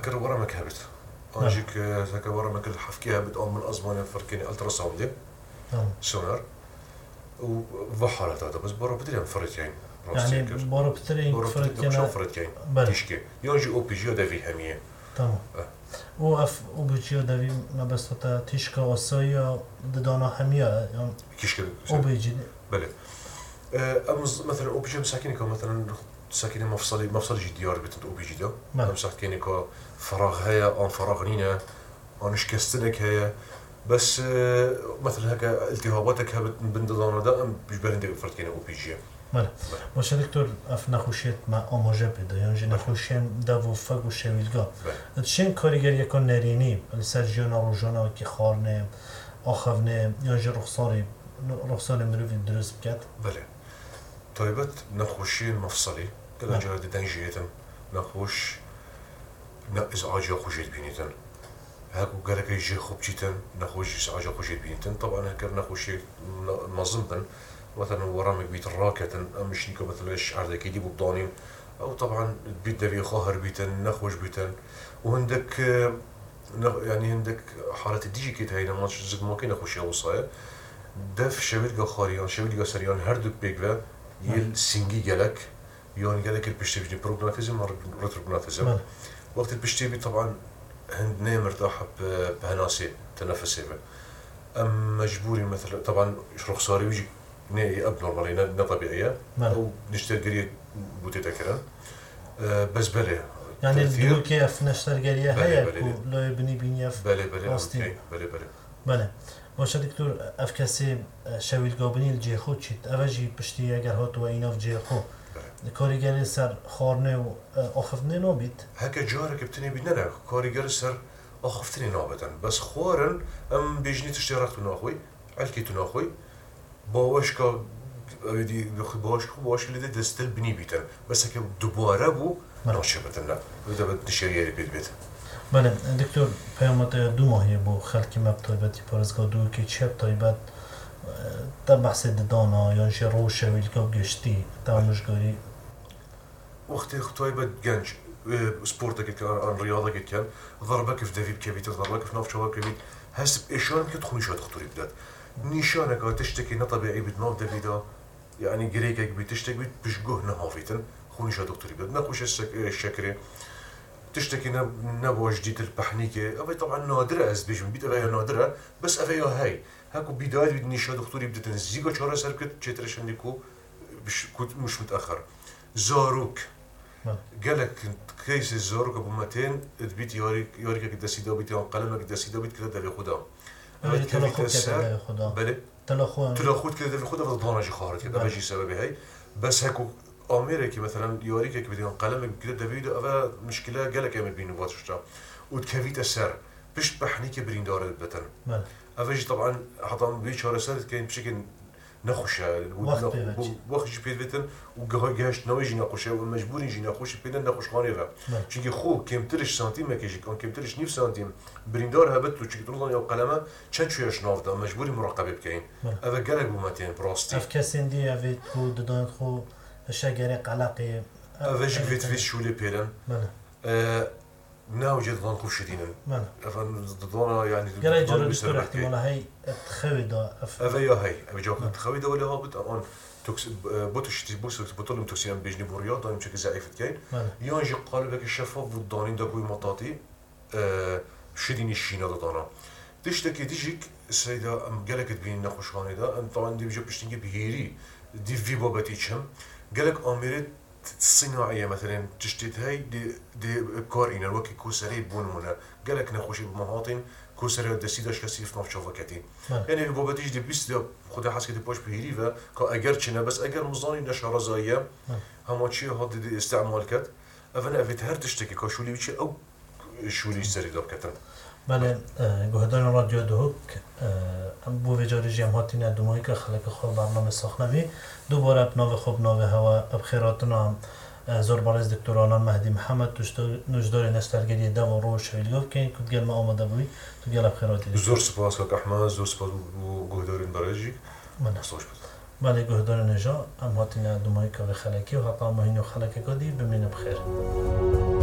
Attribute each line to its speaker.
Speaker 1: هكر ورا ما كهبت أجيك هكر ورا ما كل حفكيها بتقوم من أزمان فركني ألترا ساوند سونار وفحالة هذا بس برا بدري أنا فرت
Speaker 2: يعني برا بتري
Speaker 1: فرت تيشكي يجي أو بي جي دافي همية
Speaker 2: تمام وأف أو بي جي دافي ما بس فتا تيشكا وصايا ددانا همية يعني
Speaker 1: كيشكي
Speaker 2: أو بي جي
Speaker 1: بله مثلا أو بي جي مساكينك مثلا ساكنة مفصلي جي ديار بتنت أو بي جي ده مساكينك فراغ هيا أو فراغ نينا أو شكستنك هيا بس مثل هكا التهاباتك هبت بندضانه ده مش برندك فرد كينا او بي جي
Speaker 2: ماله باشه دكتور اف نخوشیت ما آماجه بده یعنی نخوشیم دو فگ و شویلگاه چین کاریگری یکان نرینی سرجیان روزانه که خارنه آخونه یعنی رخصان مروی درست بکد
Speaker 1: بله طيبت نخوشی مفصلی کلا جهاد دنجیتن نخوش ازعاج خوشیت بینیتن هاكو قالك يجي خوب جيتن نخوش عاجا خوشيت بينتن طبعا هكر نخوشي نظمتن مثلا ورامك بيت الراكتن مش نيكو مثلا الشعر ذاك يجيبوا بضانين او طبعا البيت ده خاهر بيتن نخوش بيتن وهندك يعني هندك حالة الديجي كيت هاي ماتش زق ماكي نخوشي وصايا دف شويلقا خاريان شويلقا سريان هردوك بيكوا يل سينجي قالك يون قالك البشتي بيجي بروغناتيزم ريتروغناتيزم وقت البشتي بي طبعا هندنا مرتاحة بهناسي تنفسي أم مجبورين مثلا طبعا رخصاري ويجي نهائي أب نورمالي نا طبيعية أو نشتري قرية بوتيتا كرا بس بلي
Speaker 2: يعني الدول كيف نشتري قرية هيا لا يبني بنياف
Speaker 1: بلي
Speaker 2: بله باشه دكتور اف کسی شویلگاه بنی الجی خود چید اوجی پشتی اگر هات و ایناف جی خود کاریگری سر خارنه و آخفتنه نابید
Speaker 1: هکا جارك بتني بدنا كاريجر سر آخفتني نابتن بس خوارن ام بيجني تشتركت ناخوي علكيت ناخوي باوشكا بدي باوش اللي دستل بني بيتن بس هكا دوباره بو ناشبتن وده بد نشريه بيت
Speaker 2: بله دكتور پیامت دو ماهی بو خلکی مبطایبتی پارزگاه دو که چه طایبت تا بحث دانا یا نشه رو شویلگاه گشتی تا مشگاری
Speaker 1: وقتی طایبت گنج سبورتك كان رياضة كان ضربك في دافيب كبيت ضربك في ناف شباب كبيت حسب إيشان كتخوني شاد خطوري بدات نيشانك تشتكي نطبيعي بتناف دافيدا يعني جريكك بتشتكي بيت بشجوه نهافيتن خوني شاد خطوري بدات ناقوش الشكري تشتكي نبوة جديد البحنيكة أبي طبعا نادرة أزبيج من بيت أبي نادرة بس أبي هاي هاكو بداية بدني شاد خطوري بدات نزيجو شارع سركت تشتريش عندكو مش متأخر زاروك قالك كيس الزاروك ابو 200 تبيت يوريك الدسيده بيت قلمك الدسيده بيت كذا دافي خدها
Speaker 2: تلاخوت كذا خدها
Speaker 1: بله تلاخوت كذا دافي خدها فضلنا خارج كذا باجي سببي هاي بس هاكو امريكي مثلا يوريك بدي قلمك كذا دافي ابا مشكله قالك يعمل بينو باتشتا وتكفيت السر بش بحنيك بريندار البتن افجي طبعا حطام بيشاره سرت كاين بشكل نخوشه وقت جي بيتن وجهش نويجي نخوشه ومجبورين جي نخوش بيدن نخوش خانيفه چونكي خو كمترش سنتيم مكيجيك اون كمترش 9 سنتيم بريندار هبت و چونكي طولان يا قلمه چند شويش نافدا مجبوري مراقبه بكاين اف قالك بوماتين براستي
Speaker 2: اف كاسين دي افيت كو ددان خو شجره قلقي
Speaker 1: افجي فيت شولي بيلن ناو جد ضان خوش شدينا افن ضانا يعني
Speaker 2: قال جرى دكتور احتمال هي تخويدا
Speaker 1: افيا هي ابي جوك تخويدا ولا هابط اون توكس بوتش بوكس بطل توكسيان بيجني بوريا دايم بشكل زعيف كاين يونجي قالبك الشفاف والضانين داكوي مطاطي شديني الشينا ضانا تشتكي تجيك السيده قالك تبين نخوش هانيدا طبعا دي بيجي بشتنجي بهيري دي في باباتيشم قالك اميرت الصناعية مثلا تشتت هاي دي كارينا الوكي كوسري بونمونا قالك نخوشي بمهاطن كوسري دسيداش كسيف ناف شوفكتين يعني الباباتيش دي بيست خدها حس كده باش بهيريفا كا اگر چنا بس اگر مزاني نشاره زايه هما چي هاد دي استعمال كات افنا افيت هر تشتكي كشولي بيشي او شولي سري داب كتن
Speaker 2: بله گهدان رادیو دوک بو وجاری جمعاتین دومایی که خلق خوب برنامه ساخنوی دوباره بناو خوب ناو هوا بخیراتنا زوربارز دکترانان مهدی محمد نجدار نشترگری دو و روش شویلگاف که کد گل ما آمده بوی تو گل بخیراتی
Speaker 1: زور سپاس که احمد زور سپاس بو گهدارین برایجی نصوش بود
Speaker 2: بله گهدار نجا امهاتین دومایی که خلقی و حتی مهین و خلقی کدی بمین بخیر